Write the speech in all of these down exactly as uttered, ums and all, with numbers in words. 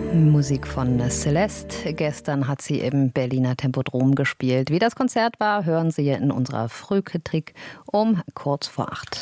Musik von Celeste. Gestern hat sie im Berliner Tempodrom gespielt. Wie das Konzert war, hören Sie in unserer Frühkritik um kurz vor acht.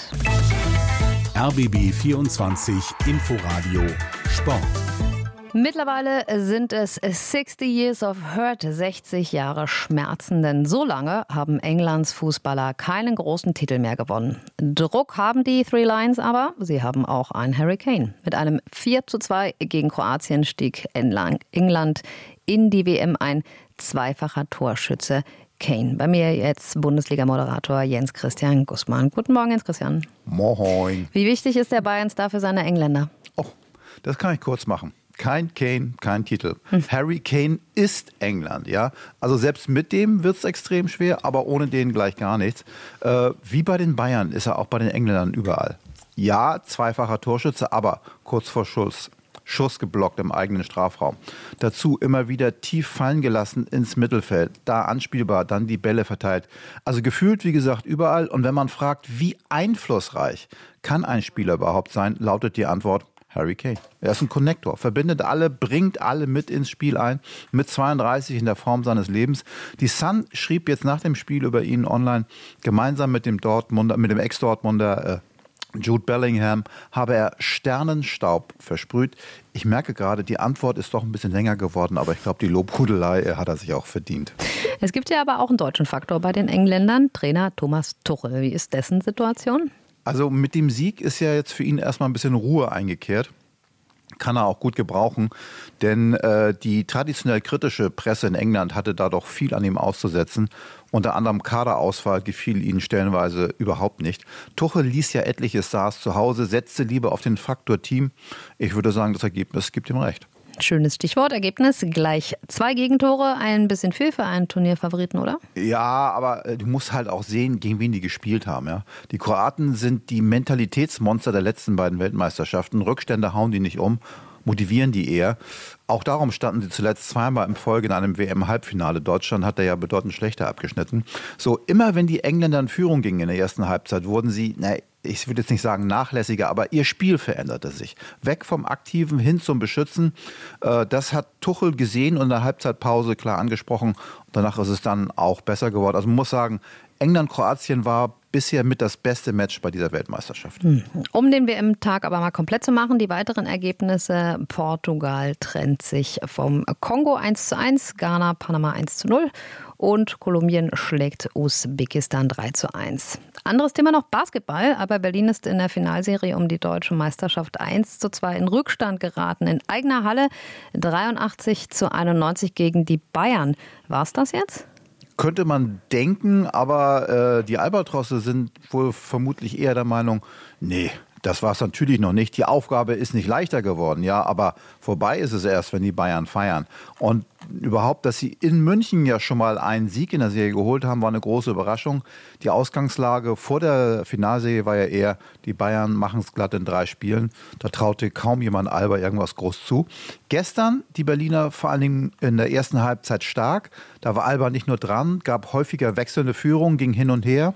R B B vierundzwanzig Inforadio Sport. Mittlerweile sind es sixty years of hurt, sechzig Jahre Schmerzen, denn so lange haben Englands Fußballer keinen großen Titel mehr gewonnen. Druck haben die Three Lions aber, sie haben auch einen Harry Kane. Mit einem vier zu zwei gegen Kroatien stieg England in die W M ein, zweifacher Torschütze Kane. Bei mir jetzt Bundesliga-Moderator Jens Christian Gussmann. Guten Morgen, Jens Christian. Moin. Wie wichtig ist der Bayern-Star für seine Engländer? Oh, das kann ich kurz machen. Kein Kane, kein Titel. Hm. Harry Kane ist England, ja. Also selbst mit dem wird es extrem schwer, aber ohne den gleich gar nichts. Äh, wie bei den Bayern ist er auch bei den Engländern überall. Ja, zweifacher Torschütze, aber kurz vor Schuss. Schuss geblockt im eigenen Strafraum. Dazu immer wieder tief fallen gelassen ins Mittelfeld. Da anspielbar, dann die Bälle verteilt. Also gefühlt, wie gesagt, überall. Und wenn man fragt, wie einflussreich kann ein Spieler überhaupt sein, lautet die Antwort Harry Kane. Er ist ein Connector, verbindet alle, bringt alle mit ins Spiel ein. Mit zweiunddreißig in der Form seines Lebens. Die Sun schrieb jetzt nach dem Spiel über ihn online, gemeinsam mit dem Dortmunder, mit dem Ex-Dortmunder äh, Jude Bellingham habe er Sternenstaub versprüht. Ich merke gerade, die Antwort ist doch ein bisschen länger geworden, aber ich glaube, die Lobhudelei hat er sich auch verdient. Es gibt ja aber auch einen deutschen Faktor bei den Engländern. Trainer Thomas Tuchel. Wie ist dessen Situation? Also mit dem Sieg ist ja jetzt für ihn erstmal ein bisschen Ruhe eingekehrt. Kann er auch gut gebrauchen, denn äh, die traditionell kritische Presse in England hatte da doch viel an ihm auszusetzen. Unter anderem Kaderauswahl gefiel ihnen stellenweise überhaupt nicht. Tuchel ließ ja etliche Stars zu Hause, setzte lieber auf den Faktor Team. Ich würde sagen, das Ergebnis gibt ihm recht. Schönes Stichwort, Ergebnis. Gleich zwei Gegentore, ein bisschen viel für einen Turnierfavoriten, oder? Ja, aber äh, du musst halt auch sehen, gegen wen die gespielt haben. Ja? Die Kroaten sind die Mentalitätsmonster der letzten beiden Weltmeisterschaften. Rückstände hauen die nicht um, motivieren die eher. Auch darum standen sie zuletzt zweimal in Folge in einem W M-Halbfinale. Deutschland hat da ja bedeutend schlechter abgeschnitten. So, immer wenn die Engländer in Führung gingen in der ersten Halbzeit, wurden sie, na, ich würde jetzt nicht sagen nachlässiger, aber ihr Spiel veränderte sich. Weg vom Aktiven hin zum Beschützen. Das hat Tuchel gesehen und in der Halbzeitpause klar angesprochen. Danach ist es dann auch besser geworden. Also man muss sagen, England-Kroatien war bisher mit das beste Match bei dieser Weltmeisterschaft. Um den W M-Tag aber mal komplett zu machen, die weiteren Ergebnisse. Portugal trennt sich vom Kongo eins zu eins, Ghana, Panama eins zu null und Kolumbien schlägt Usbekistan drei zu eins. Anderes Thema noch Basketball, aber Berlin ist in der Finalserie um die deutsche Meisterschaft eins zu zwei in Rückstand geraten. In eigener Halle dreiundachtzig zu einundneunzig gegen die Bayern. War es das jetzt? Könnte man denken, aber äh, die Albatrosse sind wohl vermutlich eher der Meinung, nee, das war es natürlich noch nicht. Die Aufgabe ist nicht leichter geworden, ja, aber vorbei ist es erst, wenn die Bayern feiern. Und überhaupt, dass sie in München ja schon mal einen Sieg in der Serie geholt haben, war eine große Überraschung. Die Ausgangslage vor der Finalserie war ja eher, die Bayern machen es glatt in drei Spielen. Da traute kaum jemand Alba irgendwas groß zu. Gestern die Berliner vor allen Dingen in der ersten Halbzeit stark. Da war Alba nicht nur dran, gab häufiger wechselnde Führung, ging hin und her.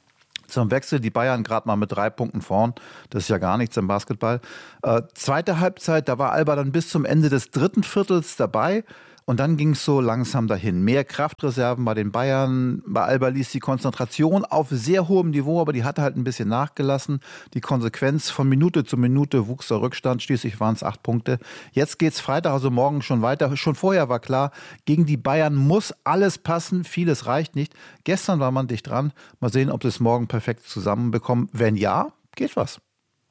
Zum Wechsel die Bayern gerade mal mit drei Punkten vorn. Das ist ja gar nichts im Basketball. Äh, zweite Halbzeit, da war Alba dann bis zum Ende des dritten Viertels dabei. Und dann ging es so langsam dahin. Mehr Kraftreserven bei den Bayern. Bei Alba ließ die Konzentration auf sehr hohem Niveau, aber die hatte halt ein bisschen nachgelassen. Die Konsequenz von Minute zu Minute wuchs der Rückstand. Schließlich waren es acht Punkte. Jetzt geht's Freitag, also morgen schon weiter. Schon vorher war klar, gegen die Bayern muss alles passen. Vieles reicht nicht. Gestern war man dicht dran. Mal sehen, ob sie es morgen perfekt zusammenbekommen. Wenn ja, geht was.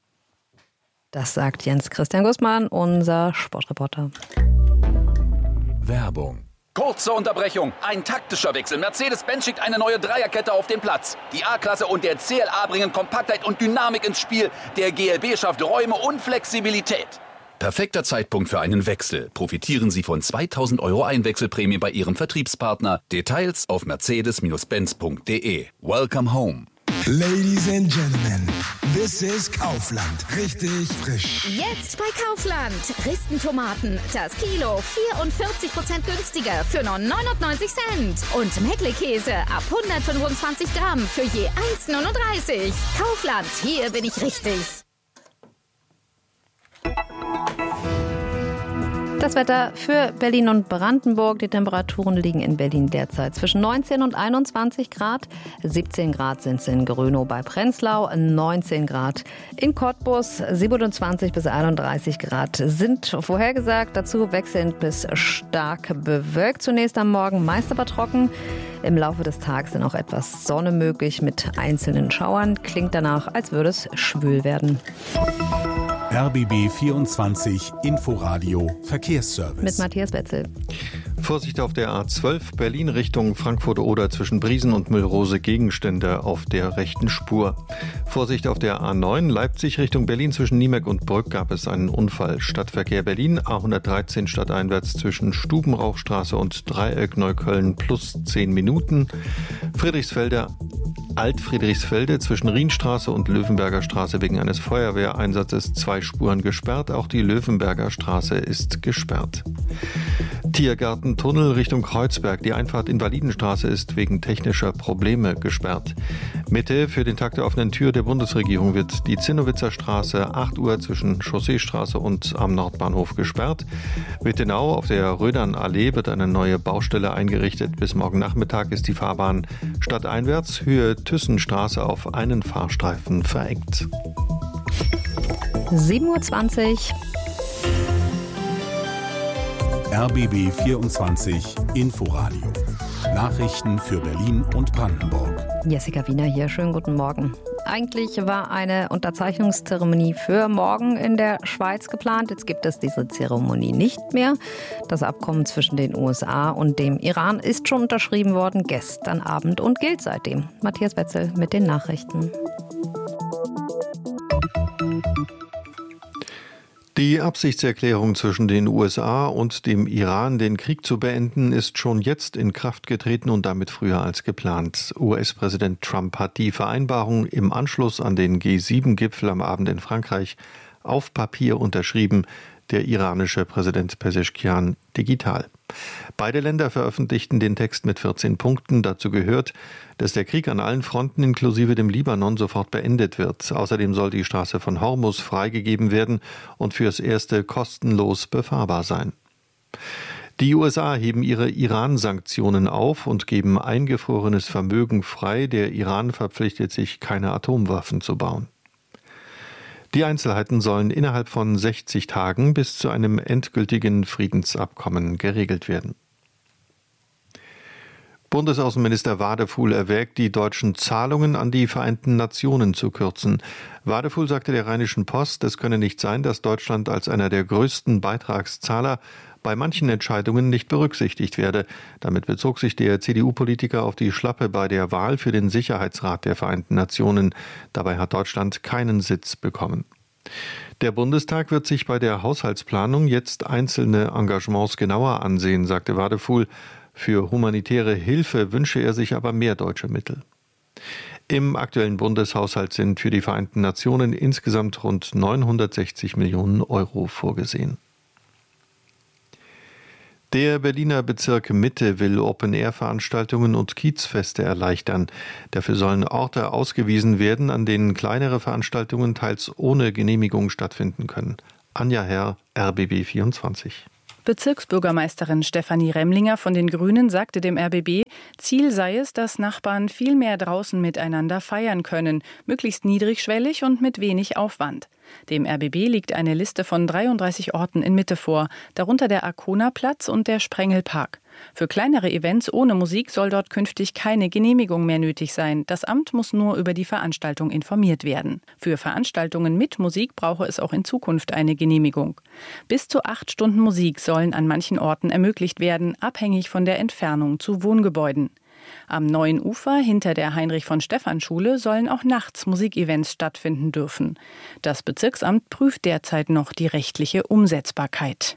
Das sagt Jens Christian Gussmann, unser Sportreporter. Werbung. Kurze Unterbrechung. Ein taktischer Wechsel. Mercedes-Benz schickt eine neue Dreierkette auf den Platz. Die A-Klasse und der C L A bringen Kompaktheit und Dynamik ins Spiel. Der G L B schafft Räume und Flexibilität. Perfekter Zeitpunkt für einen Wechsel. Profitieren Sie von zweitausend Euro Einwechselprämie bei Ihrem Vertriebspartner. Details auf mercedes Benz punkt de. Welcome home. Ladies and Gentlemen, this is Kaufland. Richtig frisch. Jetzt bei Kaufland. Ristentomaten, das Kilo vierundvierzig Prozent günstiger für nur neunundneunzig Cent. Und Meckle-Käse ab hundertfünfundzwanzig Gramm für je eins Komma neununddreißig. Kaufland, hier bin ich richtig. Das Wetter für Berlin und Brandenburg. Die Temperaturen liegen in Berlin derzeit zwischen neunzehn und einundzwanzig Grad. siebzehn Grad sind es in Grönow bei Prenzlau, neunzehn Grad in Cottbus, siebenundzwanzig bis einunddreißig Grad sind vorhergesagt. Dazu wechselnd bis stark bewölkt. Zunächst am Morgen meist aber trocken. Im Laufe des Tages dann auch etwas Sonne möglich mit einzelnen Schauern. Klingt danach, als würde es schwül werden. R B B vierundzwanzig Inforadio Verkehrsservice. Mit Matthias Wetzel. Vorsicht auf der A zwölf Berlin Richtung Frankfurt-Oder zwischen Briesen und Müllrose, Gegenstände auf der rechten Spur. Vorsicht auf der A neun Leipzig Richtung Berlin zwischen Niemek und Brück gab es einen Unfall. Stadtverkehr Berlin A hundertdreizehn stadteinwärts zwischen Stubenrauchstraße und Dreieck Neukölln plus zehn Minuten. Friedrichsfelde Alt-Friedrichsfelde zwischen Rienstraße und Löwenberger Straße wegen eines Feuerwehreinsatzes zwei Spuren gesperrt. Auch die Löwenberger Straße ist gesperrt. Tiergartentunnel Richtung Kreuzberg. Die Einfahrt Invalidenstraße ist wegen technischer Probleme gesperrt. Mitte für den Tag der offenen Tür der Bundesregierung wird die Zinnowitzer Straße acht Uhr zwischen Chausseestraße und am Nordbahnhof gesperrt. Wittenau auf der Rödernallee wird eine neue Baustelle eingerichtet. Bis morgen Nachmittag ist die Fahrbahn stadteinwärts Höhe Thyssenstraße auf einen Fahrstreifen verengt. sieben Uhr zwanzig. R B B vierundzwanzig Inforadio. Nachrichten für Berlin und Brandenburg. Jessica Wiener hier, schönen guten Morgen. Eigentlich war eine Unterzeichnungszeremonie für morgen in der Schweiz geplant. Jetzt gibt es diese Zeremonie nicht mehr. Das Abkommen zwischen den U S A und dem Iran ist schon unterschrieben worden gestern Abend und gilt seitdem. Matthias Wetzel mit den Nachrichten. Die Absichtserklärung zwischen den U S A und dem Iran, den Krieg zu beenden, ist schon jetzt in Kraft getreten und damit früher als geplant. U S-Präsident Trump hat die Vereinbarung im Anschluss an den G sieben Gipfel am Abend in Frankreich auf Papier unterschrieben, der iranische Präsident Pezeshkian digital. Beide Länder veröffentlichten den Text mit vierzehn Punkten. Dazu gehört, dass der Krieg an allen Fronten inklusive dem Libanon sofort beendet wird. Außerdem soll die Straße von Hormuz freigegeben werden und fürs Erste kostenlos befahrbar sein. Die U S A heben ihre Iran-Sanktionen auf und geben eingefrorenes Vermögen frei. Der Iran verpflichtet sich, keine Atomwaffen zu bauen. Die Einzelheiten sollen innerhalb von sechzig Tagen bis zu einem endgültigen Friedensabkommen geregelt werden. Bundesaußenminister Wadefuhl erwägt, die deutschen Zahlungen an die Vereinten Nationen zu kürzen. Wadefuhl sagte der Rheinischen Post, es könne nicht sein, dass Deutschland als einer der größten Beitragszahler bei manchen Entscheidungen nicht berücksichtigt werde. Damit bezog sich der C D U-Politiker auf die Schlappe bei der Wahl für den Sicherheitsrat der Vereinten Nationen. Dabei hat Deutschland keinen Sitz bekommen. Der Bundestag wird sich bei der Haushaltsplanung jetzt einzelne Engagements genauer ansehen, sagte Wadefuhl. Für humanitäre Hilfe wünsche er sich aber mehr deutsche Mittel. Im aktuellen Bundeshaushalt sind für die Vereinten Nationen insgesamt rund neunhundertsechzig Millionen Euro vorgesehen. Der Berliner Bezirk Mitte will Open-Air-Veranstaltungen und Kiezfeste erleichtern. Dafür sollen Orte ausgewiesen werden, an denen kleinere Veranstaltungen teils ohne Genehmigung stattfinden können. Anja Herr, R B B vierundzwanzig. Bezirksbürgermeisterin Stefanie Remlinger von den Grünen sagte dem R B B, Ziel sei es, dass Nachbarn viel mehr draußen miteinander feiern können, möglichst niedrigschwellig und mit wenig Aufwand. Dem R B B liegt eine Liste von dreiunddreißig Orten in Mitte vor, darunter der Arkona-Platz und der Sprengelpark. Für kleinere Events ohne Musik soll dort künftig keine Genehmigung mehr nötig sein. Das Amt muss nur über die Veranstaltung informiert werden. Für Veranstaltungen mit Musik brauche es auch in Zukunft eine Genehmigung. Bis zu acht Stunden Musik sollen an manchen Orten ermöglicht werden, abhängig von der Entfernung zu Wohngebäuden. Am Neuen Ufer hinter der Heinrich-von-Stephan-Schule sollen auch nachts Musikevents stattfinden dürfen. Das Bezirksamt prüft derzeit noch die rechtliche Umsetzbarkeit.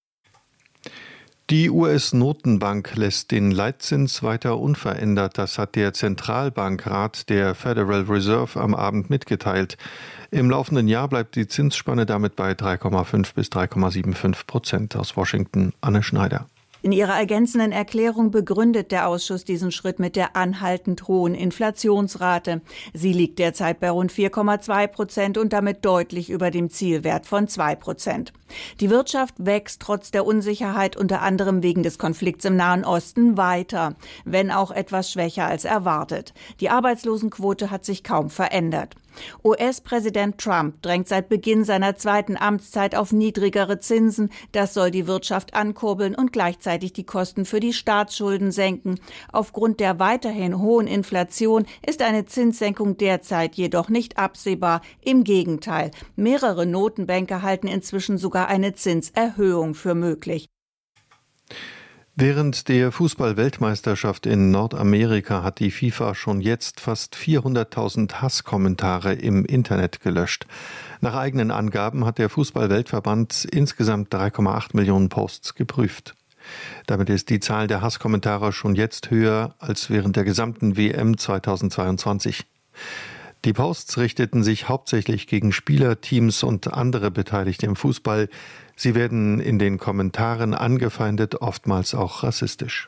Die U S-Notenbank lässt den Leitzins weiter unverändert. Das hat der Zentralbankrat der Federal Reserve am Abend mitgeteilt. Im laufenden Jahr bleibt die Zinsspanne damit bei drei Komma fünf bis drei Komma fünfundsiebzig Prozent. Aus Washington, Anne Schneider. In ihrer ergänzenden Erklärung begründet der Ausschuss diesen Schritt mit der anhaltend hohen Inflationsrate. Sie liegt derzeit bei rund vier Komma zwei Prozent und damit deutlich über dem Zielwert von zwei Prozent. Die Wirtschaft wächst trotz der Unsicherheit unter anderem wegen des Konflikts im Nahen Osten weiter, wenn auch etwas schwächer als erwartet. Die Arbeitslosenquote hat sich kaum verändert. U S-Präsident Trump drängt seit Beginn seiner zweiten Amtszeit auf niedrigere Zinsen. Das soll die Wirtschaft ankurbeln und gleichzeitig die Kosten für die Staatsschulden senken. Aufgrund der weiterhin hohen Inflation ist eine Zinssenkung derzeit jedoch nicht absehbar. Im Gegenteil, mehrere Notenbanker halten inzwischen sogar eine Zinserhöhung für möglich. Während der Fußball-Weltmeisterschaft in Nordamerika hat die FIFA schon jetzt fast vierhunderttausend Hasskommentare im Internet gelöscht. Nach eigenen Angaben hat der Fußball-Weltverband insgesamt drei Komma acht Millionen Posts geprüft. Damit ist die Zahl der Hasskommentare schon jetzt höher als während der gesamten W M zweitausendzweiundzwanzig. Die Posts richteten sich hauptsächlich gegen Spieler, Teams und andere Beteiligte im Fußball. Sie werden in den Kommentaren angefeindet, oftmals auch rassistisch.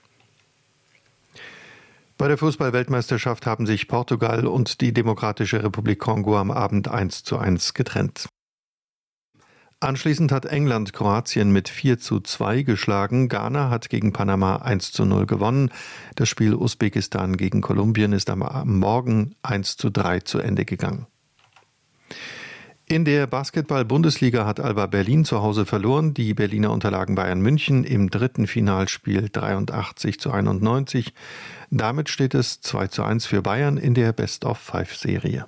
Bei der Fußball-Weltmeisterschaft haben sich Portugal und die Demokratische Republik Kongo am Abend eins zu eins getrennt. Anschließend hat England Kroatien mit vier zu zwei geschlagen. Ghana hat gegen Panama eins zu null gewonnen. Das Spiel Usbekistan gegen Kolumbien ist am Morgen eins zu drei zu Ende gegangen. In der Basketball-Bundesliga hat Alba Berlin zu Hause verloren. Die Berliner unterlagen Bayern München im dritten Finalspiel dreiundachtzig zu einundneunzig. Damit steht es zwei zu eins für Bayern in der Best-of-Five-Serie.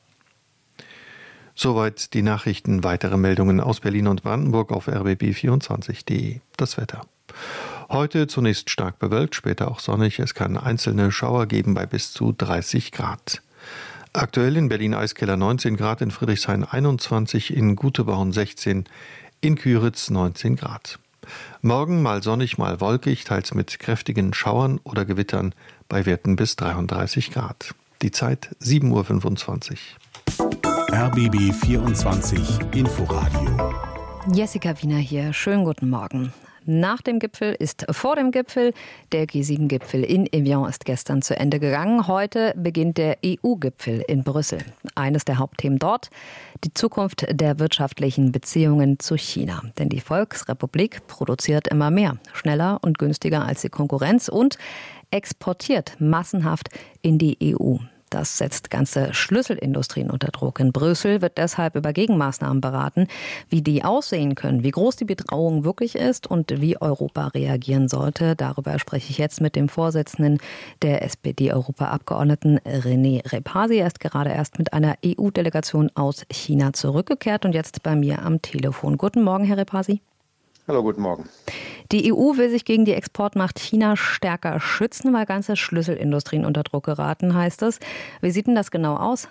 Soweit die Nachrichten. Weitere Meldungen aus Berlin und Brandenburg auf r b b vierundzwanzig punkt de. Das Wetter. Heute zunächst stark bewölkt, später auch sonnig. Es kann einzelne Schauer geben bei bis zu dreißig Grad. Aktuell in Berlin-Eiskeller neunzehn Grad, in Friedrichshain einundzwanzig, in Guteborn sechzehn, in Küritz neunzehn Grad. Morgen mal sonnig, mal wolkig, teils mit kräftigen Schauern oder Gewittern bei Werten bis dreiunddreißig Grad. Die Zeit sieben Uhr fünfundzwanzig. R B B vierundzwanzig Inforadio. Jessica Wiener hier. Schönen guten Morgen. Nach dem Gipfel ist vor dem Gipfel. Der G sieben Gipfel in Evian ist gestern zu Ende gegangen. Heute beginnt der E U-Gipfel in Brüssel. Eines der Hauptthemen dort: die Zukunft der wirtschaftlichen Beziehungen zu China. Denn die Volksrepublik produziert immer mehr, schneller und günstiger als die Konkurrenz und exportiert massenhaft in die E U. Das setzt ganze Schlüsselindustrien unter Druck. In Brüssel wird deshalb über Gegenmaßnahmen beraten, wie die aussehen können, wie groß die Bedrohung wirklich ist und wie Europa reagieren sollte. Darüber spreche ich jetzt mit dem Vorsitzenden der S P D-Europaabgeordneten René Repasi. Er ist gerade erst mit einer E U-Delegation aus China zurückgekehrt und jetzt bei mir am Telefon. Guten Morgen, Herr Repasi. Hallo, guten Morgen. Die E U will sich gegen die Exportmacht China stärker schützen, weil ganze Schlüsselindustrien unter Druck geraten, heißt es. Wie sieht denn das genau aus?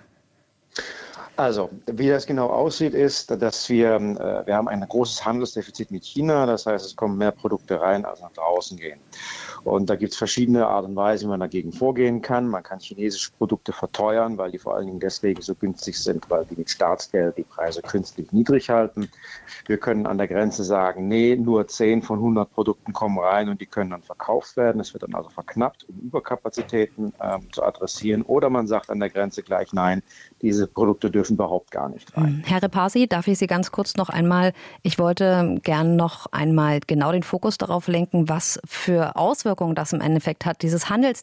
Also, wie das genau aussieht, ist, dass wir, äh, wir haben ein großes Handelsdefizit mit China. Das heißt, es kommen mehr Produkte rein, als nach draußen gehen. Und da gibt es verschiedene Art und Weise, wie man dagegen vorgehen kann. Man kann chinesische Produkte verteuern, weil die vor allen Dingen deswegen so günstig sind, weil die mit Staatsgeld die Preise künstlich niedrig halten. Wir können an der Grenze sagen, nee, nur zehn von hundert Produkten kommen rein und die können dann verkauft werden. Es wird dann also verknappt, um Überkapazitäten ähm, zu adressieren. Oder man sagt an der Grenze gleich, nein, diese Produkte dürfen überhaupt gar nicht rein. Herr Repasi, darf ich Sie ganz kurz noch einmal, ich wollte gern noch einmal genau den Fokus darauf lenken, was für Auswirkungen das im Endeffekt hat, dieses Handels